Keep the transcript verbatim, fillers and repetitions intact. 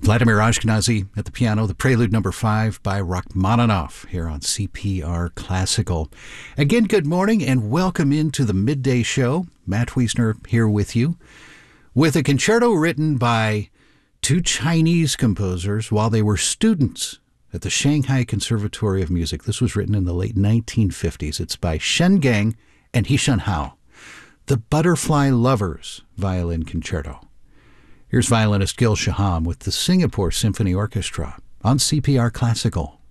Vladimir Ashkenazy at the piano, the Prelude number five by Rachmaninoff here on C P R Classical. Again, good morning and welcome into the Midday Show. Matt Wiesner here with you with a concerto written by two Chinese composers while they were students at the Shanghai Conservatory of Music. This was written in the late nineteen fifties. It's by Shen Geng and He-Shen Hao. The Butterfly Lovers Violin Concerto. Here's violinist Gil Shaham with the Singapore Symphony Orchestra on C P R Classical.